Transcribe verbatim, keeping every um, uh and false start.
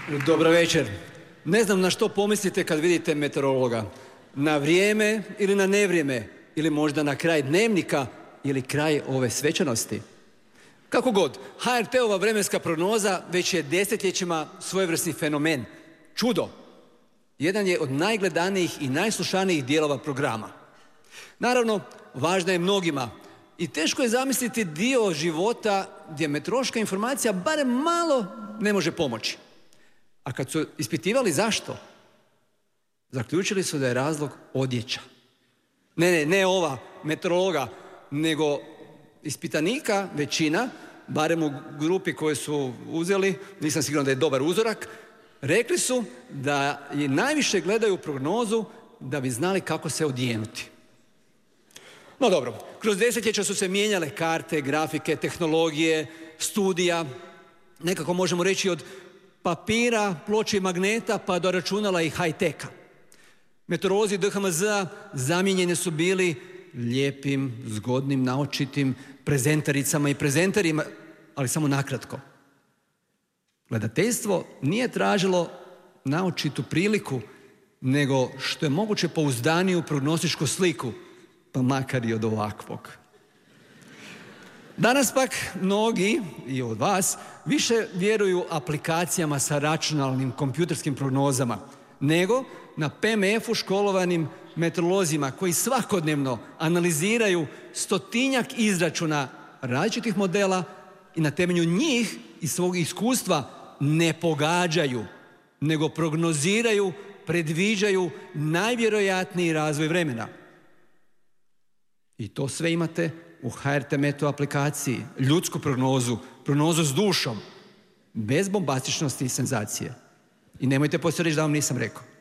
Dobro večer. Ne znam na što pomislite kad vidite meteorologa. Na vrijeme ili na nevrijeme, ili možda na kraj dnevnika ili kraj ove svečanosti. Kako god, ha er te-ova vremenska prognoza već je desetljećima svojevrsni fenomen. Čudo. Jedan je od najgledanijih i najslušanijih dijelova programa. Naravno, važna je mnogima i teško je zamisliti dio života gdje meteorološka informacija barem malo ne može pomoći. A kad su ispitivali zašto, zaključili su da je razlog odjeća. Ne, ne, ne ova meteorologa, nego ispitanika, većina, barem u grupi koju su uzeli, nisam siguran da je dobar uzorak, rekli su da i najviše gledaju prognozu da bi znali kako se odjenuti. No dobro, kroz desetljeća su se mijenjale karte, grafike, tehnologije, studija, nekako možemo reći od papira, ploče i magneta pa do računala i high-teka. Meteorolozi D H M Z-a zamijenjeni su bili lijepim, zgodnim, naočitim prezentaricama i prezentarima, ali samo nakratko. Gledateljstvo nije tražilo naočitu priliku, nego što je moguće pouzdaniju prognostičku sliku, pa makar i od ovakvog. Danas pak mnogi, i od vas, više vjeruju aplikacijama sa računalnim kompjuterskim prognozama, nego na P M F-u školovanim meteorolozima koji svakodnevno analiziraju stotinjak izračuna različitih modela i na temelju njih i svog iskustva ne pogađaju, nego prognoziraju, predviđaju najvjerojatniji razvoj vremena. I to sve imate u ha er te Meteo aplikaciji, ljudsku prognozu, prognozu s dušom, bez bombastičnosti i senzacije. I nemojte poslije reći da vam nisam rekao.